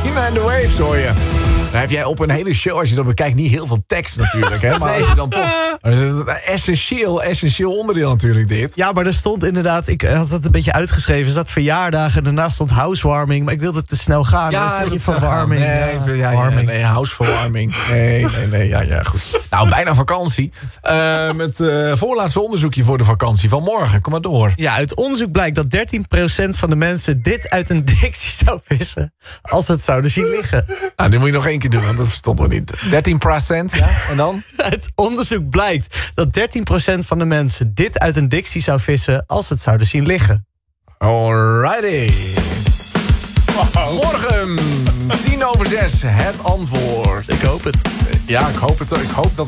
Katrina and the Waves hoor je. Dan heb jij op een hele show, als je dat bekijkt, niet heel veel tekst natuurlijk. Hè? Maar als je dan toch... Essentieel onderdeel natuurlijk dit. Ja, maar er stond inderdaad... Ik had het een beetje uitgeschreven. Er staat verjaardagen en daarnaast stond housewarming. Maar ik wilde te snel gaan. Ja, dat dat verwarming. Nee, houseverwarming. Nee, ja, goed. Nou, bijna vakantie. Met voorlaatste onderzoekje voor de vakantie van morgen. Kom maar door. Ja, uit onderzoek blijkt dat 13% van de mensen dit uit een dictie zou vissen als ze het zouden zien liggen. Nou, dit moet je nog één keer doen, want dat verstond nog niet. 13%, ja, en dan? Uit onderzoek blijkt dat 13% van de mensen dit uit een dictie zou vissen als ze het zouden zien liggen. Alrighty. Morgen, 5:50, het antwoord. Ik hoop het. Ja, ik hoop het. Ik hoop dat